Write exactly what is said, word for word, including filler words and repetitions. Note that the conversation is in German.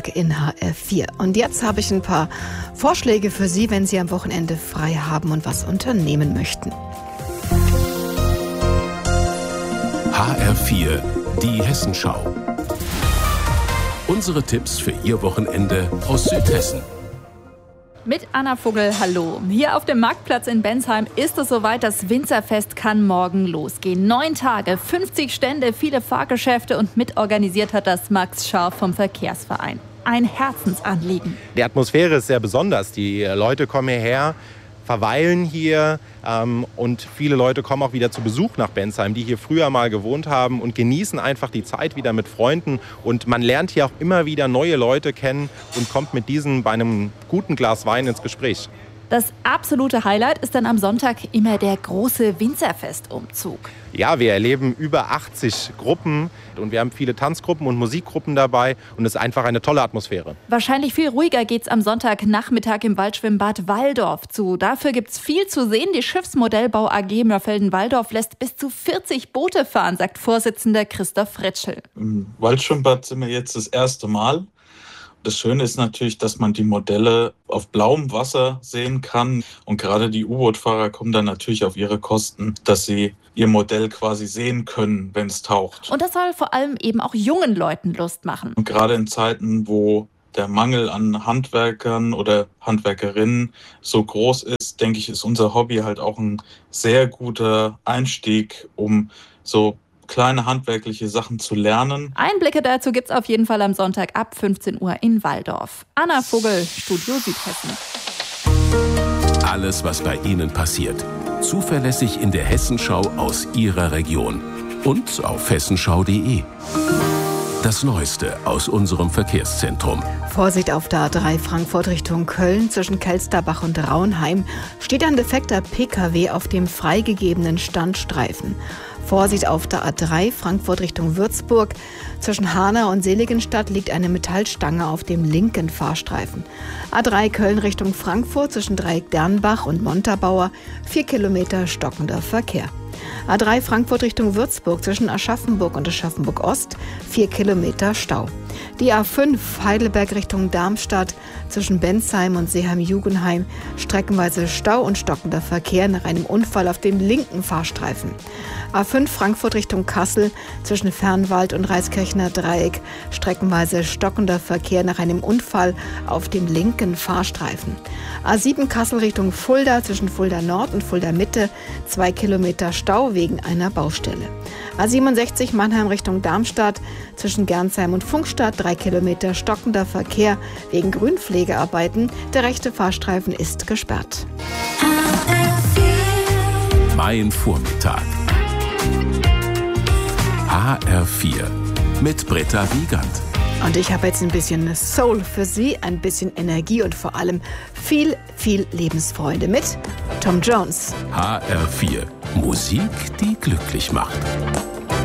Sonntag in H R vier. Und jetzt habe ich ein paar Vorschläge für Sie, wenn Sie am Wochenende frei haben und was unternehmen möchten. H R vier, die Hessenschau. Unsere Tipps für Ihr Wochenende aus Südhessen. Mit Anna Vogel, hallo. Hier auf dem Marktplatz in Bensheim ist es soweit, das Winzerfest kann morgen losgehen. Neun Tage, fünfzig Stände, viele Fahrgeschäfte und mitorganisiert hat das Max Scharf vom Verkehrsverein. Ein Herzensanliegen. Die Atmosphäre ist sehr besonders. Die Leute kommen hierher, verweilen hier ähm, und viele Leute kommen auch wieder zu Besuch nach Bensheim, die hier früher mal gewohnt haben und genießen einfach die Zeit wieder mit Freunden. Und man lernt hier auch immer wieder neue Leute kennen und kommt mit diesen bei einem guten Glas Wein ins Gespräch. Das absolute Highlight ist dann am Sonntag immer der große Winzerfestumzug. Ja, wir erleben über achtzig Gruppen und wir haben viele Tanzgruppen und Musikgruppen dabei und es ist einfach eine tolle Atmosphäre. Wahrscheinlich viel ruhiger geht's am Sonntagnachmittag im Waldschwimmbad Walldorf zu. Dafür gibt's viel zu sehen. Die Schiffsmodellbau A G Mörfelden-Walldorf lässt bis zu vierzig Boote fahren, sagt Vorsitzender Christoph Fritschel. Im Waldschwimmbad sind wir jetzt das erste Mal. Das Schöne ist natürlich, dass man die Modelle auf blauem Wasser sehen kann. Und gerade die U-Boot-Fahrer kommen dann natürlich auf ihre Kosten, dass sie ihr Modell quasi sehen können, wenn es taucht. Und das soll vor allem eben auch jungen Leuten Lust machen. Und gerade in Zeiten, wo der Mangel an Handwerkern oder Handwerkerinnen so groß ist, denke ich, ist unser Hobby halt auch ein sehr guter Einstieg, um so kleine handwerkliche Sachen zu lernen. Einblicke dazu gibt's auf jeden Fall am Sonntag ab fünfzehn Uhr in Walldorf. Anna Vogel, Studio Südhessen. Alles, was bei Ihnen passiert. Zuverlässig in der Hessenschau aus Ihrer Region. Und auf hessenschau punkt de. Das Neueste aus unserem Verkehrszentrum. Vorsicht auf der A drei Frankfurt Richtung Köln. Zwischen Kelsterbach und Raunheim steht ein defekter P K W auf dem freigegebenen Standstreifen. Vorsicht auf der A drei Frankfurt Richtung Würzburg. Zwischen Hanau und Seligenstadt liegt eine Metallstange auf dem linken Fahrstreifen. A drei Köln Richtung Frankfurt zwischen Dreieck Dernbach und Montabaur. Vier Kilometer stockender Verkehr. A drei Frankfurt Richtung Würzburg zwischen Aschaffenburg und Aschaffenburg-Ost. Vier Kilometer Stau. Die A fünf Heidelberg Richtung Darmstadt zwischen Bensheim und Seeheim-Jugenheim. Streckenweise Stau und stockender Verkehr nach einem Unfall auf dem linken Fahrstreifen. A fünf Frankfurt Richtung Kassel zwischen Fernwald und Reiskirchner Dreieck. Streckenweise stockender Verkehr nach einem Unfall auf dem linken Fahrstreifen. A sieben Kassel Richtung Fulda zwischen Fulda Nord und Fulda Mitte. Zwei Kilometer Stau wegen einer Baustelle. A siebenundsechzig Mannheim Richtung Darmstadt zwischen Gernsheim und Funkstadt. Drei Kilometer stockender Verkehr wegen Grünpflegearbeiten. Der rechte Fahrstreifen ist gesperrt. Mein Vormittag. H R vier mit Britta Wiegand. Und ich habe jetzt ein bisschen Soul für Sie, ein bisschen Energie und vor allem viel, viel Lebensfreude mit Tom Jones. H R vier. Musik, die glücklich macht.